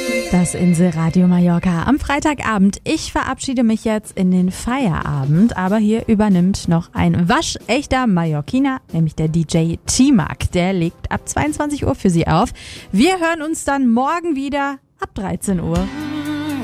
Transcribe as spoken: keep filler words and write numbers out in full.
Das Inselradio Mallorca am Freitagabend. Ich verabschiede mich jetzt in den Feierabend, aber hier übernimmt noch ein waschechter Mallorquiner, nämlich der D J T-Mac. Der legt ab zweiundzwanzig Uhr für Sie auf. Wir hören uns dann morgen wieder ab dreizehn Uhr.